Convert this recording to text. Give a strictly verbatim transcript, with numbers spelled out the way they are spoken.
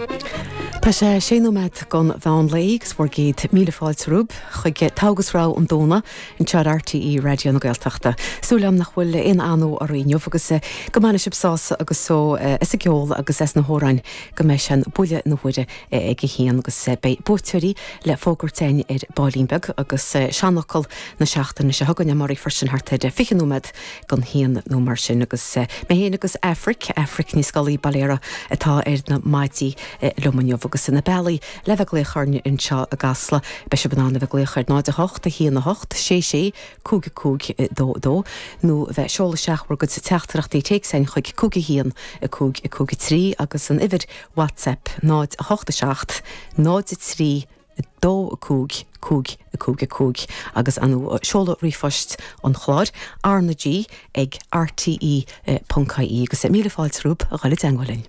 Tá sé sénomad gon bhean léigs bhór géad míle fáilt rúb, chuig tágus rá an dóna in tear R T E radio na Gaeltachta. Súlam nach bhfuil in anó a riineo agus go mana sibsása agus so is a geol agus es na hórain go me sin buile na huide ag hían agus bei búteirí le fógurtein ar Bálínbeg agus seanachil na seachtain na se haganne marí firsin hartide fichanúmad gon hían nó mar sin agus mé héana agus Afric, Afric ní scaí baléra atá ar na maidí Lomanjov agus in na bailí le bheith glécharne in seo a gasla be se banana bheith gléchard náid a hocht a híana na hocht sé sé cúga cúg dó dó nó bheith seola seachhar go sa teachtarachtaí teag sein chuig cúga hían a cúg a cúga trí agus an ifid WhatsApp náid a hocht a seacht náid a trí dó a cúg cúg a cúg a cúg agus anú seola rifost an chláir Arna G ag R T E.caí agus míle fáilt rúb a gáile angolinn.